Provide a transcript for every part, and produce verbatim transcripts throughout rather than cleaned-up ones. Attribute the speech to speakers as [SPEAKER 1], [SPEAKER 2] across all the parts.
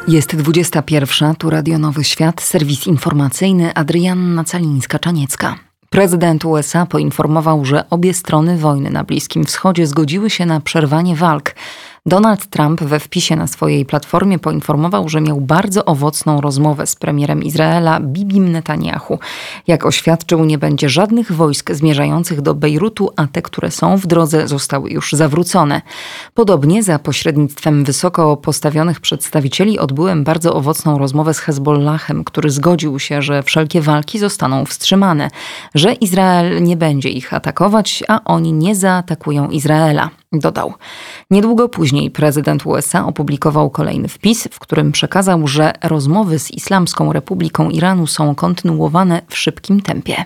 [SPEAKER 1] Jest dwudziesta pierwsza, tu Radio Nowy Świat, serwis informacyjny, Adrianna Calińska-Czaniecka. Prezydent U S A poinformował, że obie strony wojny na Bliskim Wschodzie zgodziły się na przerwanie walk. Donald Trump we wpisie na swojej platformie poinformował, że miał bardzo owocną rozmowę z premierem Izraela Bibim Netanyahu. Jak oświadczył, nie będzie żadnych wojsk zmierzających do Bejrutu, a te, które są w drodze, zostały już zawrócone. Podobnie za pośrednictwem wysoko postawionych przedstawicieli odbyłem bardzo owocną rozmowę z Hezbollahem, który zgodził się, że wszelkie walki zostaną wstrzymane, że Izrael nie będzie ich atakować, a oni nie zaatakują Izraela. Dodał. Niedługo później prezydent U S A opublikował kolejny wpis, w którym przekazał, że rozmowy z Islamską Republiką Iranu są kontynuowane w szybkim tempie.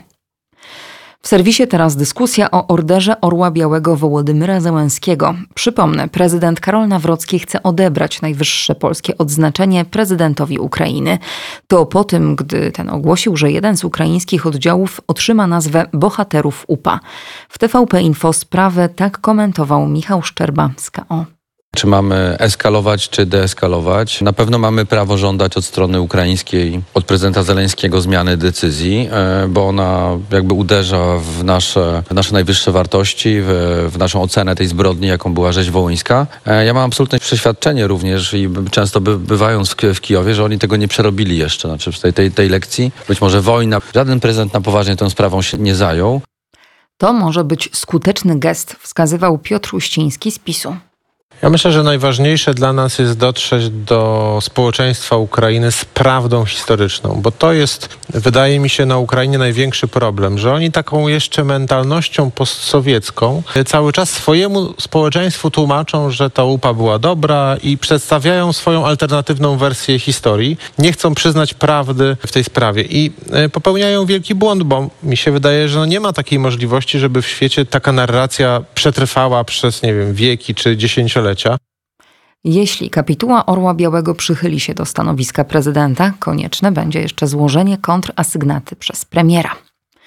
[SPEAKER 1] W serwisie teraz dyskusja o orderze Orła Białego Wołodymyra Zełenskiego. Przypomnę, prezydent Karol Nawrocki chce odebrać najwyższe polskie odznaczenie prezydentowi Ukrainy. To po tym, gdy ten ogłosił, że jeden z ukraińskich oddziałów otrzyma nazwę Bohaterów U P A. W T V P Info sprawę tak komentował Michał Szczerba z K O.
[SPEAKER 2] Czy mamy eskalować, czy deeskalować? Na pewno mamy prawo żądać od strony ukraińskiej, od prezydenta Zełenskiego zmiany decyzji, bo ona jakby uderza w nasze, w nasze najwyższe wartości, w, w naszą ocenę tej zbrodni, jaką była rzeź wołyńska. Ja mam absolutne przeświadczenie również i często by, bywając w, w Kijowie, że oni tego nie przerobili jeszcze, znaczy w tej, tej, tej lekcji. Być może wojna. Żaden prezydent na poważnie tą sprawą się nie zajął.
[SPEAKER 1] To może być skuteczny gest, wskazywał Piotr Uściński z PiSu.
[SPEAKER 3] Ja myślę, że najważniejsze dla nas jest dotrzeć do społeczeństwa Ukrainy z prawdą historyczną, bo to jest, wydaje mi się, na Ukrainie największy problem, że oni taką jeszcze mentalnością postsowiecką cały czas swojemu społeczeństwu tłumaczą, że ta U P A była dobra i przedstawiają swoją alternatywną wersję historii. Nie chcą przyznać prawdy w tej sprawie i popełniają wielki błąd, bo mi się wydaje, że no nie ma takiej możliwości, żeby w świecie taka narracja przetrwała przez, nie wiem, wieki czy dziesięciolecia.
[SPEAKER 1] Jeśli kapituła Orła Białego przychyli się do stanowiska prezydenta, konieczne będzie jeszcze złożenie kontrasygnaty przez premiera.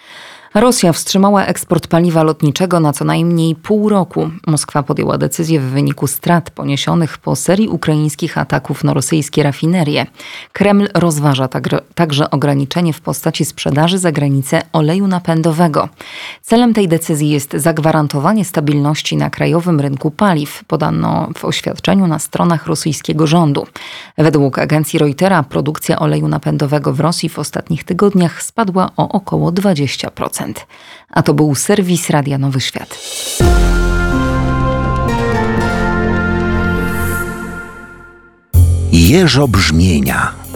[SPEAKER 1] Rosja wstrzymała eksport paliwa lotniczego na co najmniej pół roku. Moskwa podjęła decyzję w wyniku strat poniesionych po serii ukraińskich ataków na rosyjskie rafinerie. Kreml rozważa także ograniczenie w postaci sprzedaży za granicę oleju napędowego. Celem tej decyzji jest zagwarantowanie stabilności na krajowym rynku paliw, podano w oświadczeniu na stronach rosyjskiego rządu. Według agencji Reutera produkcja oleju napędowego w Rosji w ostatnich tygodniach spadła o około dwadzieścia procent. A to był serwis Radia Nowy Świat.
[SPEAKER 4] Jeżobrzmienia.